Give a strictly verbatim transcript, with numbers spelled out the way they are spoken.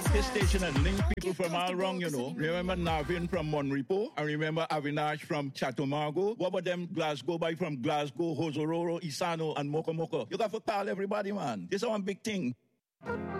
This station has linked people from all around, you know. Remember Navin from Monrepo? I remember Avinash from Chatumago. What about them Glasgow boy from Glasgow, Hosororo, Isano, and Mokomoko? You got to call everybody, man. This is one big thing.